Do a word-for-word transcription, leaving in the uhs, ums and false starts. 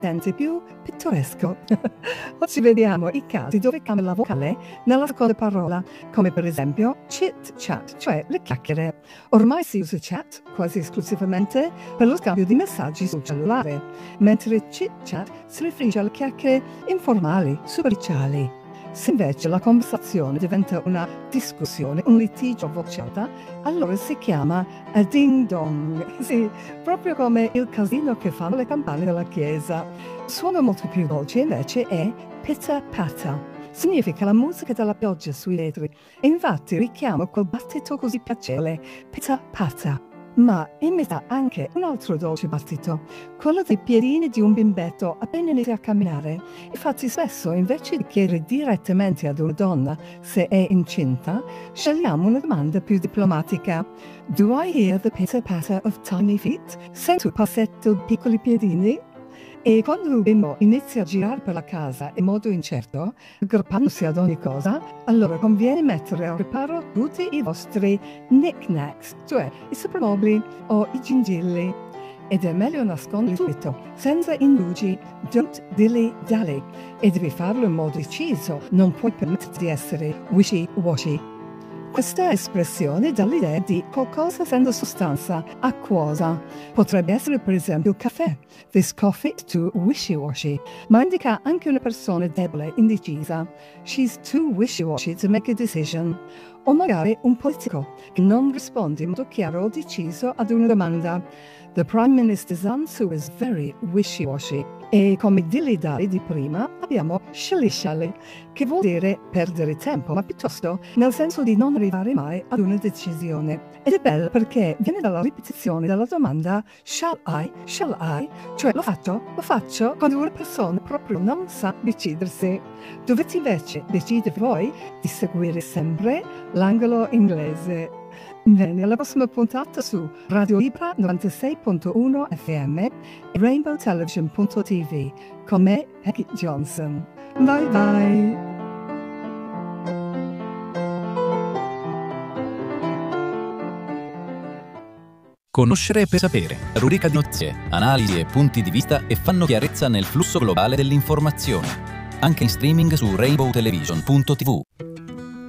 divertente, più pittoresco. Oggi vediamo i casi dove cambia la vocale nella seconda parola, come per esempio chit chat, cioè le chiacchiere. Ormai si usa chat quasi esclusivamente per lo scambio di messaggi sul cellulare, mentre chit chat si riferisce alle chiacchiere informali, superficiali. Se invece la conversazione diventa una discussione, un litigio vocata, allora si chiama a ding dong. Sì, proprio come il casino che fanno le campane della chiesa. Suono molto più dolce invece è pitta patta. Significa la musica della pioggia sui vetri e infatti richiama quel battito così piacevole, pitta patta. Ma imita anche un altro dolce battito, quello dei piedini di un bimbetto appena inizia a camminare. Infatti spesso, invece di chiedere direttamente ad una donna se è incinta, scegliamo una domanda più diplomatica. Do I hear the pitter-patter of tiny feet? Sento il passetto di piccoli piedini? E quando il bimbo inizia a girare per la casa in modo incerto, aggrappandosi ad ogni cosa, allora conviene mettere al riparo tutti i vostri knick-knacks, cioè i soprammobili o i gingilli. Ed è meglio nasconderli subito, senza indugi, don't dilly-dally. E devi farlo in modo deciso, non puoi permetterti di essere wishy-washy. Questa espressione dà l'idea di qualcosa senza sostanza, acquosa. Potrebbe essere per esempio il caffè. This coffee is too wishy-washy. Ma indica anche una persona debole, indecisa. She's too wishy-washy to make a decision. O magari un politico che non risponde in modo chiaro o deciso ad una domanda. The Prime Minister's answer is very wishy-washy. E come dilly-dally di prima abbiamo shilly-shally, che vuol dire perdere tempo, ma piuttosto nel senso di non arrivare mai ad una decisione. Ed è bello perché viene dalla ripetizione della domanda shall I, shall I, cioè lo faccio, lo faccio, quando una persona proprio non sa decidersi. Dovete invece decidere voi di seguire sempre l'angolo inglese. Bene, alla prossima puntata su Radio Ibra novantasei punto uno F M e rainbow television punto t v con me, Peggy Johnson. Bye bye! Conoscere per sapere, rubrica di notizie, analisi e punti di vista e fanno chiarezza nel flusso globale dell'informazione. Anche in streaming su rainbow television punto t v.